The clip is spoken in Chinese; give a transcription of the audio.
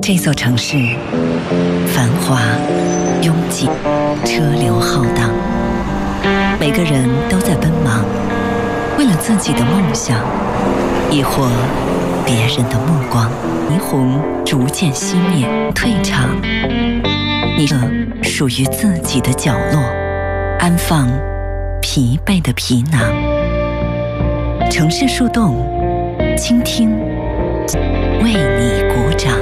这座城市繁华拥挤，车流浩荡，每个人都在奔忙，为了自己的梦想，亦或别人的目光。霓虹逐渐熄灭退场，你属于自己的角落，安放疲惫的皮囊。城市树洞，倾听，为你鼓掌。